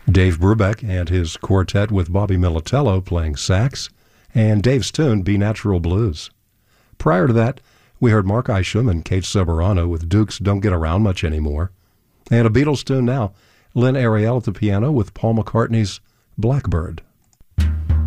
Dave Brubeck and his quartet with Bobby Militello playing sax, and Dave's tune, Be Natural Blues. Prior to that, we heard Mark Isham and Kate Ceberano with Duke's Don't Get Around Much Anymore. And a Beatles tune now, Lynn Ariel at the piano with Paul McCartney's Blackbird.